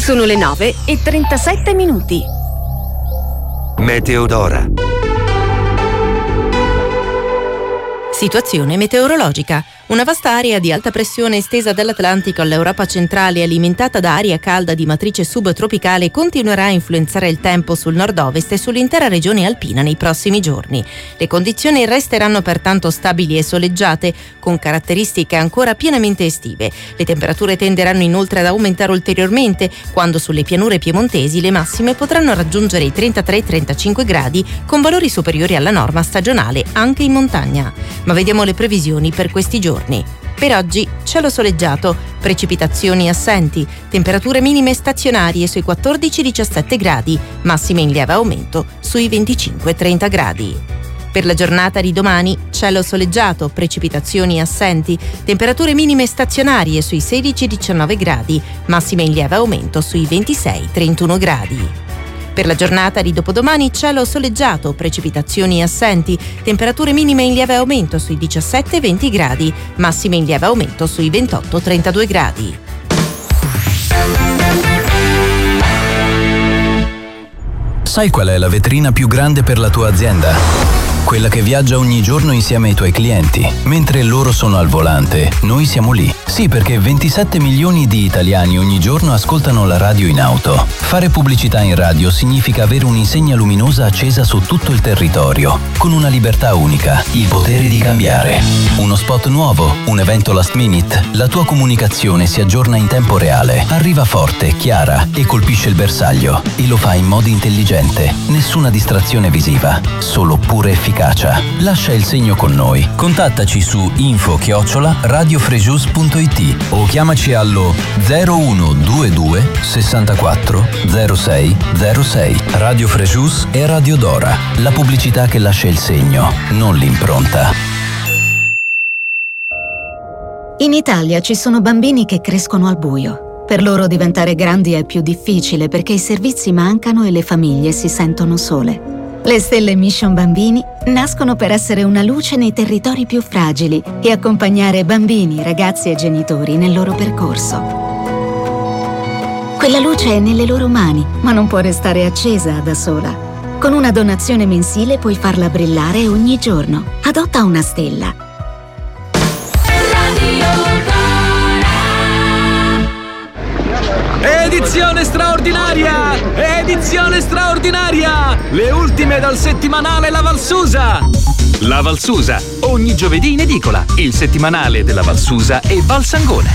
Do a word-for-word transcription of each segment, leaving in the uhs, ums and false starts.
Sono le nove e trentasette minuti. Meteodora. Situazione meteorologica. Una vasta area di alta pressione estesa dall'Atlantico all'Europa centrale, alimentata da aria calda di matrice subtropicale, continuerà a influenzare il tempo sul nord-ovest e sull'intera regione alpina nei prossimi giorni. Le condizioni resteranno pertanto stabili e soleggiate, con caratteristiche ancora pienamente estive. Le temperature tenderanno inoltre ad aumentare ulteriormente, quando sulle pianure piemontesi le massime potranno raggiungere i trentatré trentacinque gradi, con valori superiori alla norma stagionale anche in montagna. Ma vediamo le previsioni per questi giorni. Per oggi cielo soleggiato, precipitazioni assenti, temperature minime stazionarie sui quattordici diciassette gradi, massime in lieve aumento sui venticinque trenta gradi. Per la giornata di domani cielo soleggiato, precipitazioni assenti, temperature minime stazionarie sui sedici diciannove gradi, massime in lieve aumento sui ventisei trentuno gradi. Per la giornata di dopodomani cielo soleggiato, precipitazioni assenti, temperature minime in lieve aumento sui diciassette venti gradi, massime in lieve aumento sui ventotto trentadue gradi. Sai qual è la vetrina più grande per la tua azienda? Quella che viaggia ogni giorno insieme ai tuoi clienti. Mentre loro sono al volante, noi siamo lì. Sì, perché ventisette milioni di italiani ogni giorno ascoltano la radio in auto. Fare pubblicità in radio significa avere un'insegna luminosa accesa su tutto il territorio, con una libertà unica, il potere di cambiare. Uno spot nuovo, un evento last minute, la tua comunicazione si aggiorna in tempo reale, arriva forte, chiara e colpisce il bersaglio. E lo fa in modo intelligente. Nessuna distrazione visiva, solo pura efficacia. Lascia il segno con noi. Contattaci su info chiocciola radiofrejus punto it o chiamaci allo zero uno due due sessantaquattro zero sei zero sei. Radio Frejus e Radio Dora. La pubblicità che lascia il segno, non l'impronta. In Italia ci sono bambini che crescono al buio. Per loro diventare grandi è più difficile perché i servizi mancano e le famiglie si sentono sole. Le Stelle Mission Bambini nascono per essere una luce nei territori più fragili e accompagnare bambini, ragazzi e genitori nel loro percorso. Quella luce è nelle loro mani, ma non può restare accesa da sola. Con una donazione mensile puoi farla brillare ogni giorno. Adotta una stella. Edizione straordinaria! Edizione straordinaria! Le ultime dal settimanale La Valsusa! La Valsusa, ogni giovedì in edicola, il settimanale della Valsusa e Valsangone.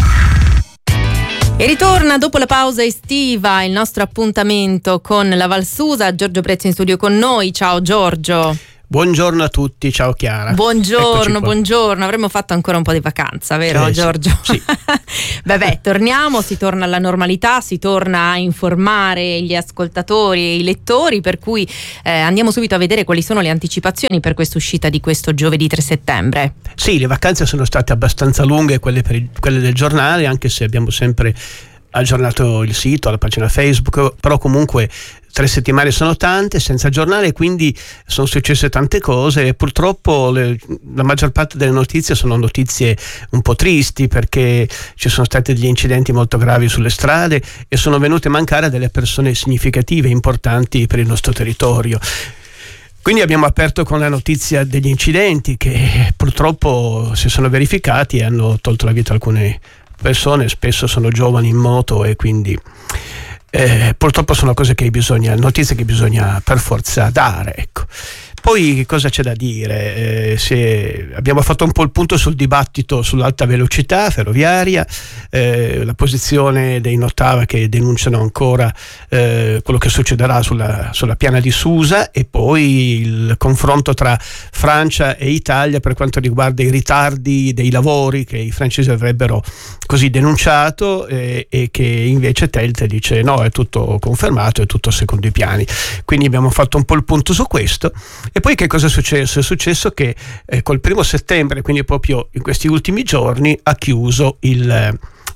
E ritorna dopo la pausa estiva il nostro appuntamento con la Valsusa. Giorgio Prezzi in studio con noi. Ciao Giorgio. Buongiorno a tutti, ciao Chiara. Buongiorno, buongiorno. Avremmo fatto ancora un po' di vacanza, vero eh, Giorgio? Sì. Vabbè, torniamo, si torna alla normalità, si torna a informare gli ascoltatori e i lettori, per cui eh, andiamo subito a vedere quali sono le anticipazioni per questa uscita di questo giovedì tre settembre. Sì, le vacanze sono state abbastanza lunghe, quelle, per il, quelle del giornale, anche se abbiamo sempre aggiornato il sito, la pagina Facebook, però comunque tre settimane sono tante senza giornale, quindi sono successe tante cose e purtroppo le, la maggior parte delle notizie sono notizie un po' tristi, perché ci sono stati degli incidenti molto gravi sulle strade e sono venute a mancare delle persone significative, importanti per il nostro territorio. Quindi abbiamo aperto con la notizia degli incidenti che purtroppo si sono verificati e hanno tolto la vita a alcune persone, spesso sono giovani in moto, e quindi eh, purtroppo sono cose che bisogna, notizie che bisogna per forza dare, ecco. Poi cosa c'è da dire? Eh, se abbiamo fatto un po' il punto sul dibattito sull'alta velocità ferroviaria, eh, la posizione dei Notava che denunciano ancora eh, quello che succederà sulla, sulla piana di Susa, e poi il confronto tra Francia e Italia per quanto riguarda i ritardi dei lavori che i francesi avrebbero così denunciato eh, e che invece Telte dice no, è tutto confermato, è tutto secondo i piani. Quindi abbiamo fatto un po' il punto su questo. E poi che cosa è successo? È successo che eh, col primo settembre, quindi proprio in questi ultimi giorni, ha chiuso il,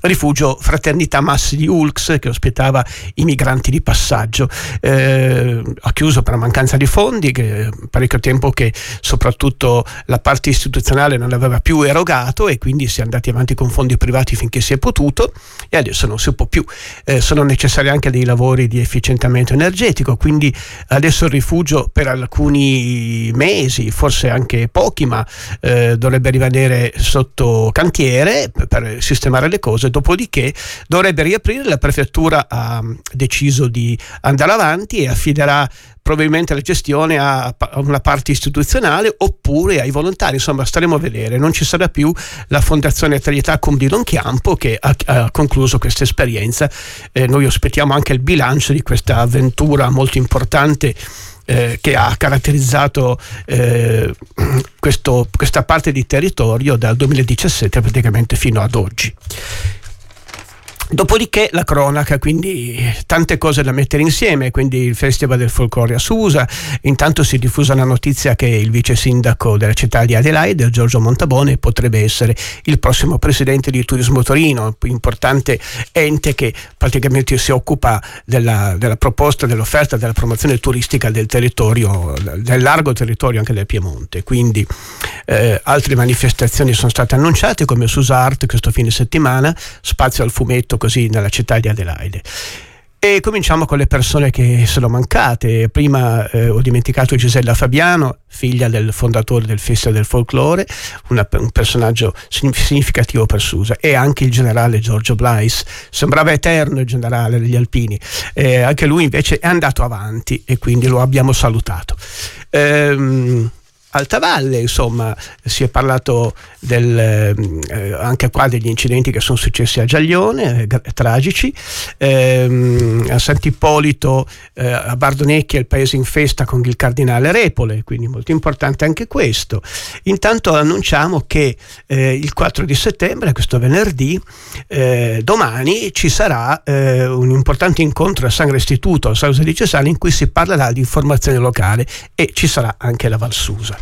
rifugio Fraternità Massi di Ulx, che ospitava i migranti di passaggio. Eh, ha chiuso per mancanza di fondi, che parecchio tempo che soprattutto la parte istituzionale non aveva più erogato, e quindi si è andati avanti con fondi privati finché si è potuto, e adesso non si può più. Eh, sono necessari anche dei lavori di efficientamento energetico, quindi adesso il rifugio per alcuni mesi, forse anche pochi, ma eh, dovrebbe rimanere sotto cantiere per, per sistemare le cose. Dopodiché dovrebbe riaprire. La prefettura ha deciso di andare avanti e affiderà probabilmente la gestione a una parte istituzionale oppure ai volontari. Insomma, staremo a vedere. Non ci sarà più la Fondazione Trinità Cum di Longchampo, che ha, ha concluso questa esperienza. Eh, noi aspettiamo anche il bilancio di questa avventura molto importante Eh, che ha caratterizzato eh, questo, questa parte di territorio dal duemiladiciassette praticamente fino ad oggi. Dopodiché la cronaca, quindi tante cose da mettere insieme, quindi il Festival del Folklore a Susa. Intanto si è diffusa la notizia che il vice sindaco della città di Adelaide, Giorgio Montabone, potrebbe essere il prossimo presidente di Turismo Torino, un importante ente che praticamente si occupa della, della proposta, dell'offerta, della promozione turistica del territorio, del largo territorio anche del Piemonte. Quindi eh, altre manifestazioni sono state annunciate, come Susa Art questo fine settimana, spazio al fumetto così nella città di Adelaide. E cominciamo con le persone che sono mancate. Prima eh, ho dimenticato Gisella Fabiano, figlia del fondatore del Festival del Folklore, una, un personaggio significativo per Susa, e anche il generale Giorgio Blais. Sembrava eterno il generale degli Alpini, eh, anche lui invece è andato avanti e quindi lo abbiamo salutato. Ehm, Altavalle, insomma, si è parlato del, eh, anche qua degli incidenti che sono successi a Giaglione, eh, tragici. Eh, a Sant'Ippolito, eh, a Bardonecchia, il paese in festa con il cardinale Repole, quindi molto importante anche questo. Intanto annunciamo che eh, il quattro di settembre, questo venerdì, eh, domani ci sarà eh, un importante incontro a San Restituto, a Sausa di Cesana, in cui si parlerà di informazione locale e ci sarà anche la Valsusa.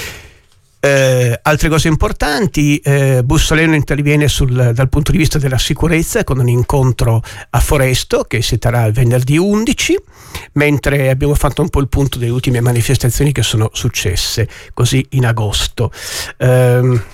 Eh, altre cose importanti, eh, Bussoleno interviene sul, dal punto di vista della sicurezza con un incontro a Foresto che si terrà il venerdì undici, mentre abbiamo fatto un po' il punto delle ultime manifestazioni che sono successe così in agosto. Eh,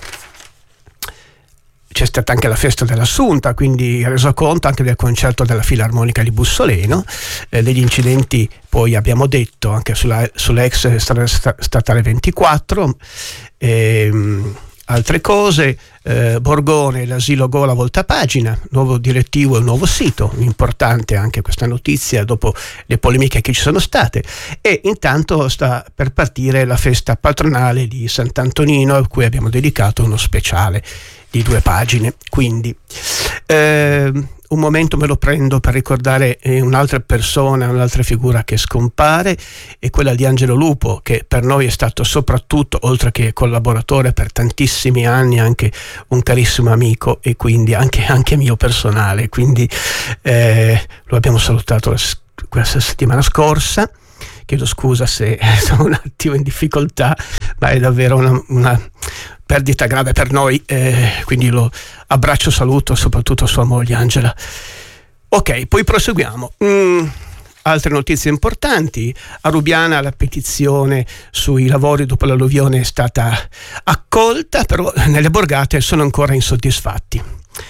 C'è stata anche la festa dell'Assunta, quindi reso conto anche del concerto della Filarmonica di Bussoleno, eh, degli incidenti poi abbiamo detto anche sulla, sull'ex strada statale ventiquattro, ehm, altre cose, eh, Borgone, l'asilo Gola volta pagina, nuovo direttivo e un nuovo sito, importante anche questa notizia dopo le polemiche che ci sono state. E intanto sta per partire la festa patronale di Sant'Antonino, a cui abbiamo dedicato uno speciale di due pagine. Quindi eh, un momento me lo prendo per ricordare eh, un'altra persona, un'altra figura che scompare, è quella di Angelo Lupo, che per noi è stato soprattutto, oltre che collaboratore per tantissimi anni, anche un carissimo amico e quindi anche, anche mio personale. Quindi eh, lo abbiamo salutato la, questa settimana scorsa. Chiedo scusa se sono un attimo in difficoltà, ma è davvero una, una perdita grave per noi, eh, quindi lo abbraccio, saluto soprattutto sua moglie Angela. Ok, poi proseguiamo. Mm, altre notizie importanti: a Rubiana la petizione sui lavori dopo l'alluvione è stata accolta, però nelle borgate sono ancora insoddisfatti.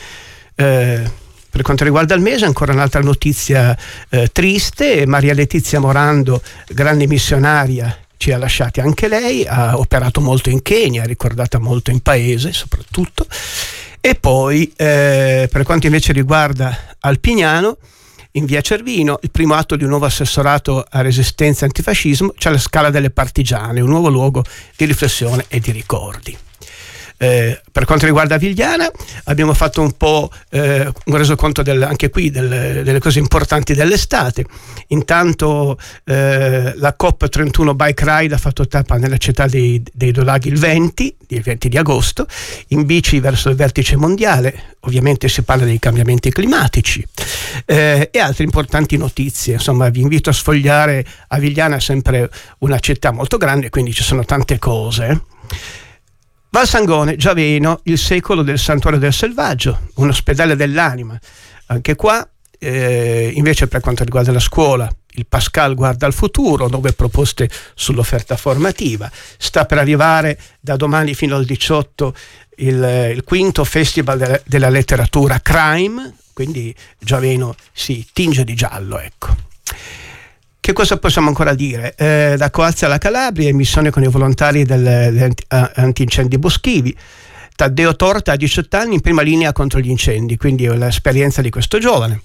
Eh, Per quanto riguarda il mese, ancora un'altra notizia eh, triste: Maria Letizia Morando, grande missionaria, ci ha lasciati anche lei, ha operato molto in Kenya, ricordata molto in paese soprattutto. E poi eh, per quanto invece riguarda Alpignano, in via Cervino, il primo atto di un nuovo assessorato a resistenza e antifascismo, c'è la Scala delle Partigiane, un nuovo luogo di riflessione e di ricordi. Eh, per quanto riguarda Vigliana abbiamo fatto un po' eh, un resoconto del, anche qui del, delle cose importanti dell'estate. Intanto eh, la COP trentuno Bike Ride ha fatto tappa nella città dei, dei Due Laghi il venti, il venti di agosto, in bici verso il vertice mondiale. Ovviamente si parla dei cambiamenti climatici eh, e altre importanti notizie. Insomma, vi invito a sfogliare. A Vigliana è sempre una città molto grande, quindi ci sono tante cose. Valsangone, Giaveno, il secolo del santuario del selvaggio, un ospedale dell'anima. Anche qua, eh, invece, per quanto riguarda la scuola, il Pascal guarda al futuro, nuove proposte sull'offerta formativa. Sta per arrivare da domani fino al diciotto il, il quinto Festival della, della letteratura Crime, quindi Giaveno si tinge di giallo, ecco. Che cosa possiamo ancora dire? Eh, da Coazza alla Calabria, missione con i volontari degli antincendi boschivi. Taddeo Torta, a diciotto anni, in prima linea contro gli incendi, quindi l'esperienza di questo giovane.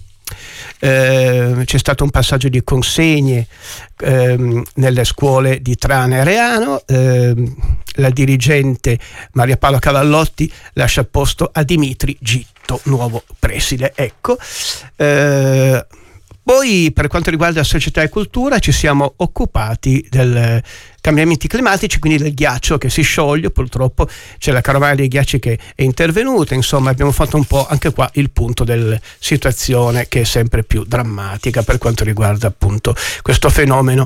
Eh, c'è stato un passaggio di consegne ehm, nelle scuole di Trana e Reano. Eh, la dirigente Maria Paola Cavallotti lascia posto a Dimitri Gitto, nuovo preside. Ecco. Eh, Poi, per quanto riguarda società e cultura, ci siamo occupati dei cambiamenti climatici, quindi del ghiaccio che si scioglie. Purtroppo c'è la carovana dei ghiacci che è intervenuta. Insomma, abbiamo fatto un po' anche qua il punto della situazione, che è sempre più drammatica per quanto riguarda appunto questo fenomeno.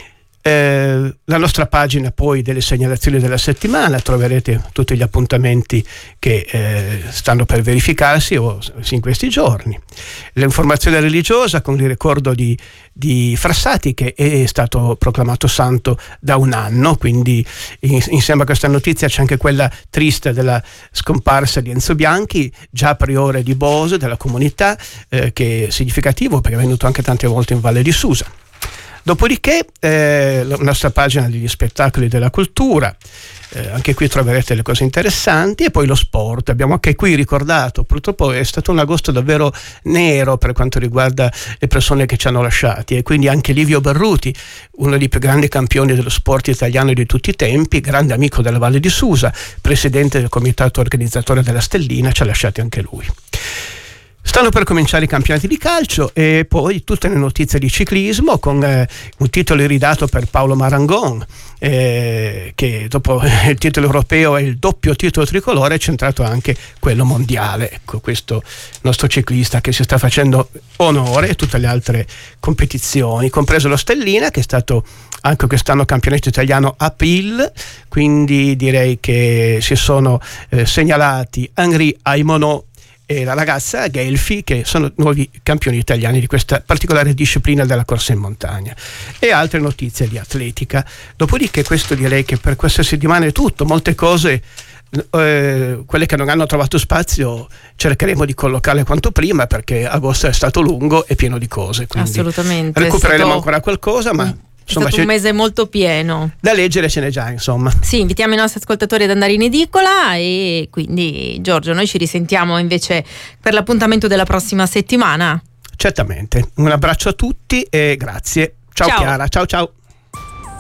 Eh, la nostra pagina poi delle segnalazioni della settimana, troverete tutti gli appuntamenti che eh, stanno per verificarsi o in questi giorni. L'informazione religiosa con il ricordo di, di Frassati, che è stato proclamato santo da un anno, quindi in, insieme a questa notizia c'è anche quella triste della scomparsa di Enzo Bianchi, già priore di Bose, della comunità, eh, che è significativo perché è venuto anche tante volte in Valle di Susa. Dopodiché eh, la nostra pagina degli spettacoli della cultura, eh, anche qui troverete le cose interessanti, e poi lo sport. Abbiamo anche qui ricordato, purtroppo è stato un agosto davvero nero per quanto riguarda le persone che ci hanno lasciati, e quindi anche Livio Berruti, uno dei più grandi campioni dello sport italiano di tutti i tempi, grande amico della Valle di Susa, presidente del comitato organizzatore della Stellina, ci ha lasciati anche lui. Stanno per cominciare i campionati di calcio e poi tutte le notizie di ciclismo, con eh, un titolo iridato per Paolo Marangon, eh, che dopo il titolo europeo e il doppio titolo tricolore è centrato anche quello mondiale. Ecco, questo nostro ciclista che si sta facendo onore, e tutte le altre competizioni, compreso lo Stellina, che è stato anche quest'anno campionato italiano a Pile, quindi direi che si sono eh, segnalati Henri Aimonot e la ragazza Gelfi, che sono nuovi campioni italiani di questa particolare disciplina della corsa in montagna, e altre notizie di atletica. Dopodiché questo direi che per questa settimana è tutto. Molte cose, eh, quelle che non hanno trovato spazio, cercheremo di collocarle quanto prima, perché agosto è stato lungo e pieno di cose, quindi assolutamente recupereremo stato... ancora qualcosa, ma mm. È insomma, stato un mese molto pieno. Da leggere ce n'è già, insomma. Sì, invitiamo i nostri ascoltatori ad andare in edicola, e quindi Giorgio, noi ci risentiamo invece per l'appuntamento della prossima settimana. Certamente. Un abbraccio a tutti e grazie. Ciao, ciao. Chiara, ciao ciao.